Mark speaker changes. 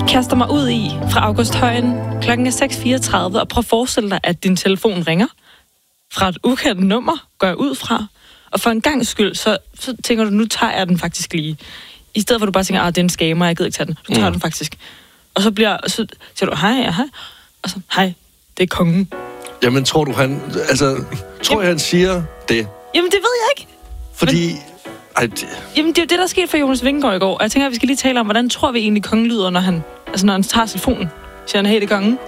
Speaker 1: kaster mig ud i fra August Højen. Klokken er 6:34, og prøv at forestille dig, at din telefon ringer fra et ukendt nummer, går jeg ud fra. Og for en gangs skyld, så tænker du, nu tager jeg den faktisk lige. I stedet for, at du bare tænker, det er en scammer, jeg gider ikke tage den. Du tager den faktisk. Og så siger du, hej. Og så, hej, det er kongen.
Speaker 2: Jamen, tror du, han siger det?
Speaker 1: Jamen, det ved jeg ikke.
Speaker 2: Fordi...
Speaker 1: Jamen, det er jo det, der skete for Jonas Vingegaard i går. Og jeg tænker, at vi skal lige tale om, hvordan tror vi egentlig, kongen lyder, når han tager telefonen. Siger han, hey, det er kongen?